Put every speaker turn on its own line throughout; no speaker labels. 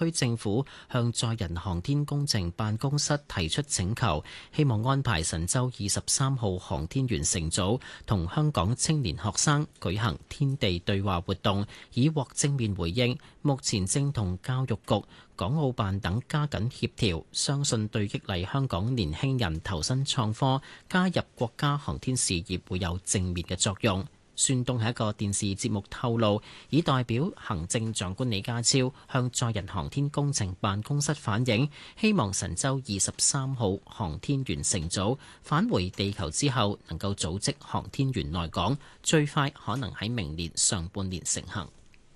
區政府向載人航天工程辦公室提出請求，希望安排神舟23號航天員乘組同香港青年學生舉行天地對話活動，以獲正面回應。目前正同教育局、港澳辦等加緊協調，相信對激勵香港年輕人投身創科、加入國家航天事業會有正面嘅作用。孫東喺一個電視節目透露，已代表行政長官李家超向載人航天工程辦公室反映，希望神舟23號航天員乘組返回地球之後，能夠組織航天員來港，最快可能喺明年上半年成行。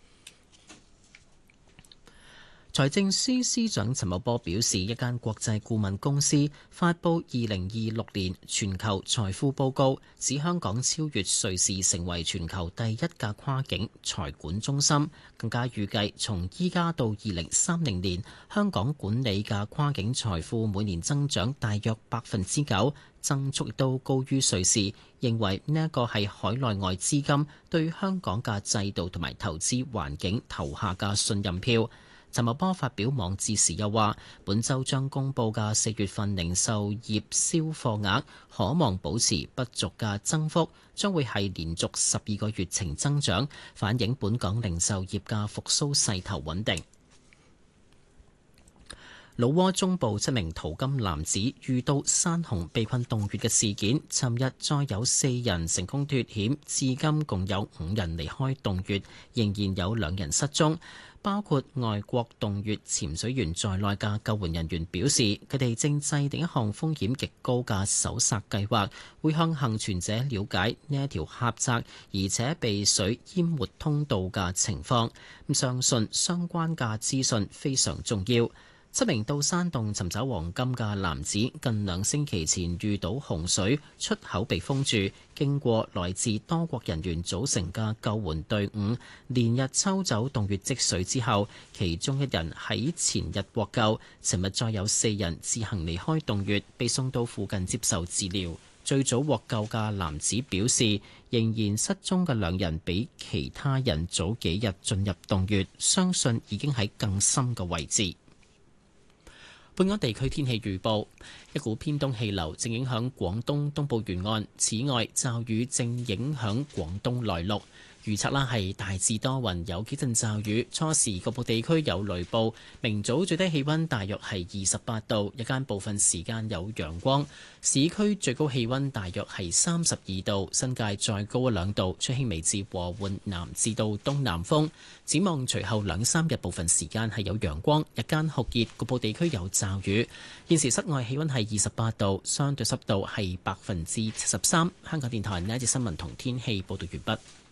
財政司司長陳茂波表示，一間國際顧問公司發布2026年全球財富報告，指香港超越瑞士成為全球第一嘅跨境財管中心，更加預計從依家到2030年，香港管理嘅跨境財富每年增長大約9%，增速亦都高於瑞士，認為呢一個係海內外資金對香港嘅制度同埋投資環境投下嘅信任票。陳茂波發表網誌時又話，本週將公佈嘅4月份零售業銷貨額可望保持不俗嘅增幅，將會係連續12個月呈增長，反映本港零售業嘅復甦勢頭穩定。老撾中部7名淘金男子遇到山洪被困洞穴嘅事件，尋日再有4人成功脫險，至今共有5人離開洞穴，仍然有2人失蹤。包括外國洞穴潛水員在內嘅救援人員表示，佢哋正制定一項風險極高嘅搜索計劃，會向幸存者了解呢一條狹窄而且被水淹沒通道嘅情況。相信相關嘅資訊非常重要。7名到山洞尋找黃金嘅男子，近2星期前遇到洪水，出口被封住。經過來自多國人員組成嘅救援隊伍，連日抽走洞穴積水之後，其中1人喺前日獲救。尋日再有4人自行離開洞穴，被送到附近接受治療。最早獲救嘅男子表示，仍然失蹤嘅2人比其他人早幾日進入洞穴，相信已經喺更深嘅位置。本港地區天氣預報，一股偏東氣流正影響廣東東部沿岸，此外驟雨正影響廣東內陸。預測啦係大致多雲，有幾陣驟雨，初時局部地區有雷暴。明早最低氣溫大約係28度，日間部分時間有陽光。市區最高氣溫大約係32度，新界再高1-2度，吹輕微至和緩南至到東南風。展望隨後2-3日部分時間係有陽光，日間酷熱，局部地區有驟雨。現時室外氣溫係28度，相對濕度係73%。香港電台呢一節新聞同天氣報道完畢。